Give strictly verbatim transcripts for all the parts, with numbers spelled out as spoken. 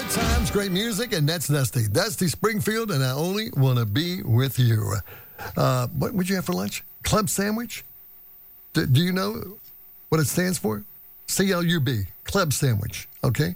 times, great music, and that's Dusty. Dusty Springfield, and I only want to be with you. Uh, what would you have for lunch? Club sandwich? Do, do you know what it stands for? C L U B, club sandwich, okay?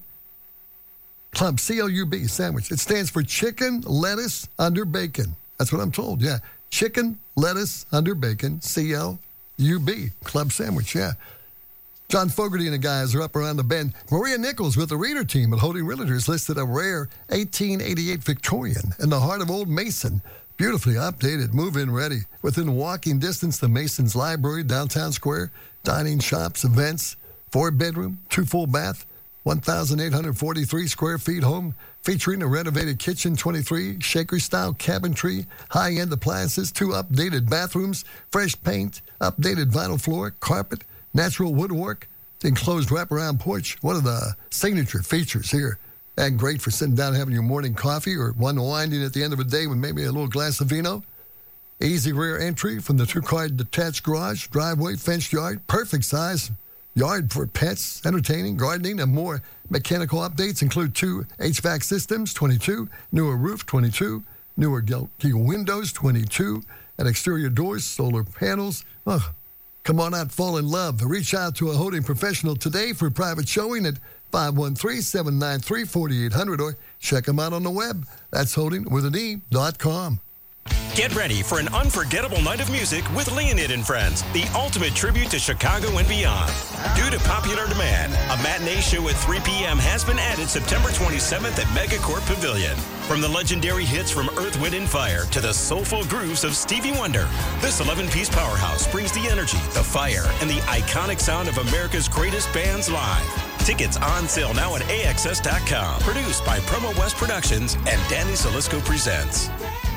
Club, C L U B, sandwich. It stands for chicken, lettuce, under bacon. That's what I'm told, yeah. Chicken, lettuce, under bacon, C L U B, club sandwich, yeah. John Fogerty and the guys are up around the bend. Maria Nichols with the Reader team at Holding Realtors listed a rare eighteen eighty-eight Victorian in the heart of Old Mason. Beautifully updated, move-in ready. Within walking distance to Mason's Library, downtown square, dining, shops, events, four-bedroom, two full bath, one thousand eight hundred forty-three square feet home, featuring a renovated kitchen, twenty-three, Shaker-style cabinetry, high-end appliances, two updated bathrooms, fresh paint, updated vinyl floor, carpet, natural woodwork, enclosed wraparound porch. One of the signature features here. And great for sitting down and having your morning coffee or unwinding at the end of the day with maybe a little glass of vino. Easy rear entry from the two-car detached garage, driveway, fenced yard, perfect size yard for pets, entertaining, gardening, and more. Mechanical updates include two H V A C systems, twenty-two, newer roof, twenty-two, newer key windows, twenty-two, and exterior doors, solar panels. Oh, come on out, fall in love. Reach out to a Holding professional today for a private showing at five one three, seven nine three, four eight zero zero or check them out on the web. That's holding with an E dot com. Get ready for an unforgettable night of music with Leonid and Friends, the ultimate tribute to Chicago and beyond. Due to popular demand, a matinee show at three p.m. has been added September twenty-seventh at Megacorp Pavilion. From the legendary hits from Earth, Wind, and Fire to the soulful grooves of Stevie Wonder, this eleven-piece powerhouse brings the energy, the fire, and the iconic sound of America's greatest bands live. Tickets on sale now at A X S dot com. Produced by Promo West Productions and Danny Salisco Presents.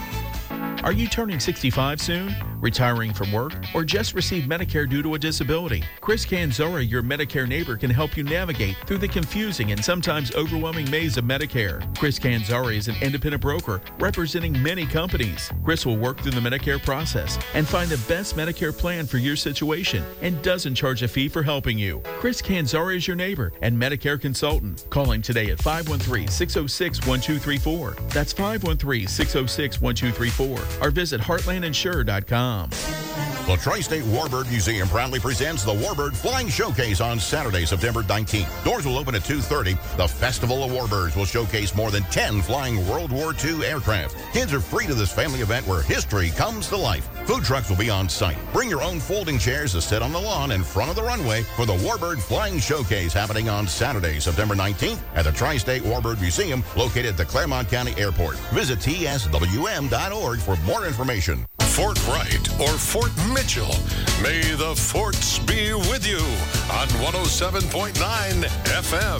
Are you turning sixty-five soon, retiring from work, or just received Medicare due to a disability? Chris Canzora, your Medicare neighbor, can help you navigate through the confusing and sometimes overwhelming maze of Medicare. Chris Canzora is an independent broker representing many companies. Chris will work through the Medicare process and find the best Medicare plan for your situation and doesn't charge a fee for helping you. Chris Canzora is your neighbor and Medicare consultant. Call him today at five one three, six oh six, one two three four. That's five one three, six oh six, one two three four. Or visit heartland insure dot com. The Tri-State Warbird Museum proudly presents the Warbird Flying Showcase on Saturday, September nineteenth. Doors will open at two thirty. The Festival of Warbirds will showcase more than ten flying World War Two aircraft. Kids are free to this family event where history comes to life. Food trucks will be on site. Bring your own folding chairs to sit on the lawn in front of the runway for the Warbird Flying Showcase happening on Saturday, September nineteenth at the Tri-State Warbird Museum located at the Claremont County Airport. Visit T S W M dot org for more information. Fort Wright or Fort Mitchell. May the forts be with you on one oh seven point nine F M.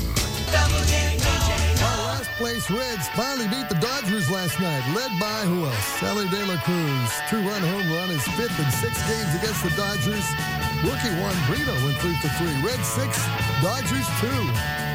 Our last place Reds finally beat the Dodgers last night, led by who else? Ellie De La Cruz. Two-run home run, his fifth in six games against the Dodgers. Rookie Juan Brito went three for three. Reds six, Dodgers two.